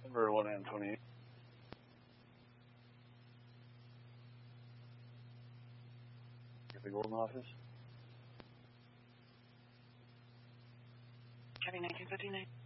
Number 128. Get the Golden office. Chevy 1959.